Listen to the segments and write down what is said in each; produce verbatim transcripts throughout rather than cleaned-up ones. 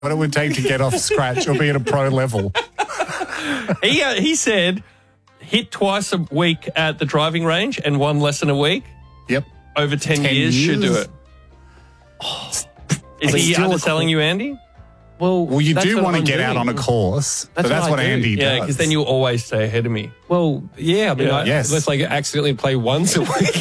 what it would take to get off scratch or be at a pro level. He uh, he said hit twice a week at the driving range and one lesson a week. Yep. Over ten, ten years, years should do it. Oh. Is he underselling you, Andy? Well, well, you do want to I'm get doing. out on a course, that's but that's what, what, I Andy do. does. Yeah, because then you'll always stay ahead of me. Well, yeah, I mean, Yeah. I, Yes. let's like accidentally play once a week.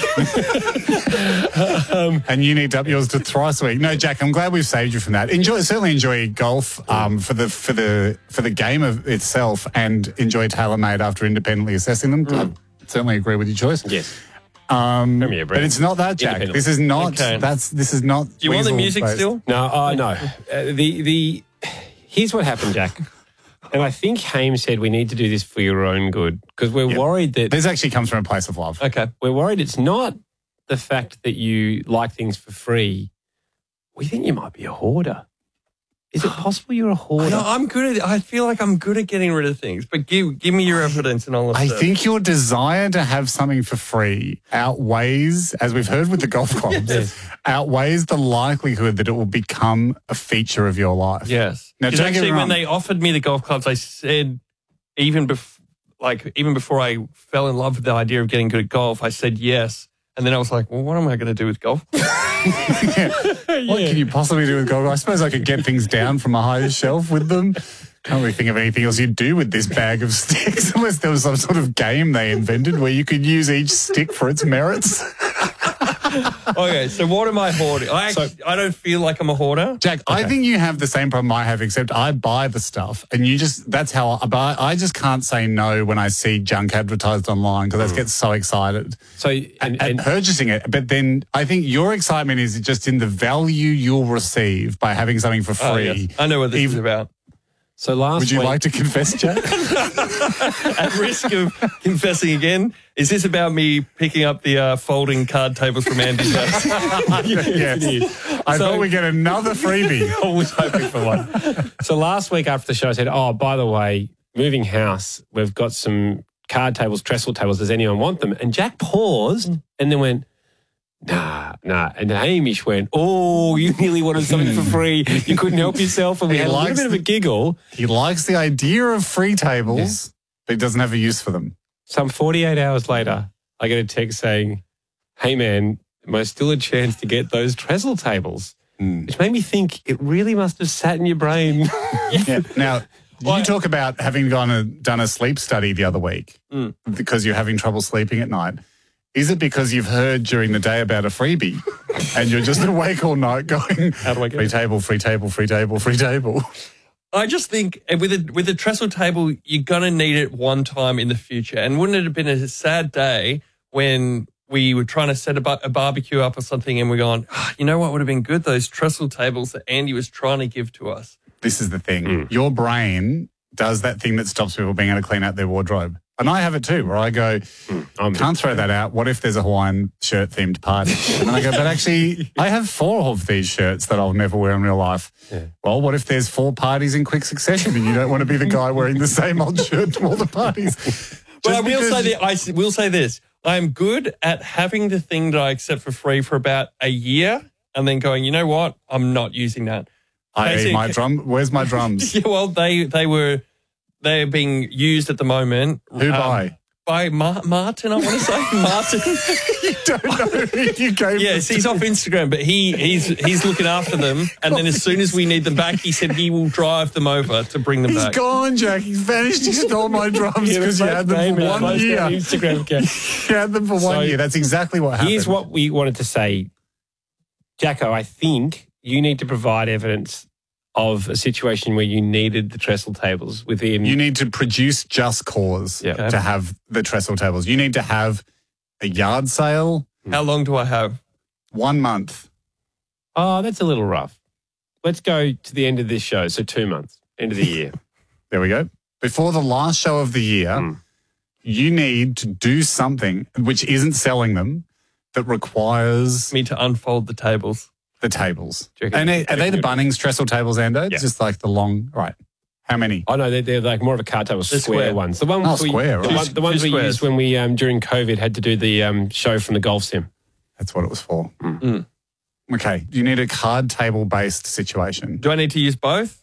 um, and you need to up yours to thrice a week. No, Jack, I'm glad we've saved you from that. Enjoy, certainly enjoy golf um, for the for the for the game of itself, and enjoy TaylorMade after independently assessing them. Mm. I certainly agree with your choice. Yes. Um, but it's not that, Jack. This is not. Okay. That's this is not. Do you want the music based. still? No, oh, no. Uh, the the here's what happened, Jack. And I think Haim said we need to do this for your own good because we're Yep. worried that This actually comes from a place of love. Okay. we're worried it's not the fact that you like things for free. We think you might be a hoarder. Is it possible you're a hoarder? No, I'm good at it. I feel like I'm good at getting rid of things, but give give me your evidence and I'll I assert. think your desire to have something for free outweighs, as we've heard with the golf clubs, Yes. outweighs the likelihood that it will become a feature of your life. Yes. Now, Because don't get actually, me when wrong. they offered me the golf clubs, I said, even before, like even before I fell in love with the idea of getting good at golf, I said yes. And then I was like, well, what am I going to do with golf? Yeah. What can you possibly do with golf? I suppose I could get things down from a higher shelf with them. Can't really think of anything else you'd do with this bag of sticks unless there was some sort of game they invented where you could use each stick for its merits. Okay, so what am I hoarding? I actually, I don't feel like I'm a hoarder. Jack, I think you have the same problem I have, except I buy the stuff and you just, that's how I buy. I just can't say no when I see junk advertised online because I just get so excited So at, and, at and purchasing it. But then I think your excitement is just in the value you'll receive by having something for free. Oh, yes. I know what this is Even- about. so last Would you week, like to confess, Jack? At risk of confessing again, is this about me picking up the uh, folding card tables from Andy's house? Yes. I So- thought we'd get another freebie. I was hoping for one. So last week after the show, I said, oh, by the way, moving house, we've got some card tables, trestle tables. Does anyone want them? And Jack paused and then went, nah, nah. And Hamish went, oh, you nearly wanted something for free. You couldn't help yourself. And we He had a little likes bit of a the- giggle. He likes the idea of free tables, but he doesn't have a use for them. Some forty-eight hours later, I get a text saying, hey, man, am I still a chance to get those trestle tables? Mm. Which made me think it really must have sat in your brain. Yeah. Now, Well, you talk about having gone and done a sleep study the other week Mm. because you're having trouble sleeping at night. Is it because you've heard during the day about a freebie and you're just awake all night going, How do I get free it? table, free table, free table, free table? I just think uh, with a with a trestle table, you're gonna need it one time in the future. And wouldn't it have been a sad day when we were trying to set a, bar- a barbecue up or something, and we're going, oh, you know what would have been good? Those trestle tables that Andy was trying to give to us. This is the thing. Mm. Your brain does that thing that stops people being able to clean out their wardrobe. And I have it too, where I go, I'm can't throw that out. What if there's a Hawaiian shirt themed party? And then I go, but actually, I have four of these shirts that I'll never wear in real life. Yeah. Well, what if there's four parties in quick succession and you don't want to be the guy wearing the same old shirt to all the parties? But Just I will because- say that I s- will say this: I'm good at having the thing that I accept for free for about a year, and then going, you know what? I'm not using that. I Basically- my drum. Where's my drums? Yeah, well, they they were they are being used at the moment. Who um, by? By Mar- Martin, I want to say Martin. You don't know who you gave Yes, them he's to. off Instagram, but he he's he's looking after them. And then as soon as we need them back, he said he will drive them over to bring them He's back. gone, Jack. He's vanished. He stole my drums because you had them for one year. Instagram account. You had them for one So, year. That's exactly what happened. Here's what we wanted to say. Jacko, I think you need to provide evidence of a situation where you needed the trestle tables within... You need to produce just cause Yeah. to have the trestle tables. You need to have a yard sale, How long do I have? one month. Oh, that's a little rough. Let's go to the end of this show, so two months, end of the year. There we go. Before the last show of the year, Mm. you need to do something which isn't selling them that requires Me to unfold the tables. the tables. Do you reckon- And are, are they the do you reckon- Bunnings trestle tables, Ando? Yeah. Just like the long, right. How many? Oh, no, they're, they're like more of a card table, They're square, square. ones. The, one Oh, we, square, the, right. one, the ones Two we squares. used when we, um, during COVID, had to do the um, show from the golf sim. That's what it was for. Mm. Okay. You need a card table based situation. Do I need to use both?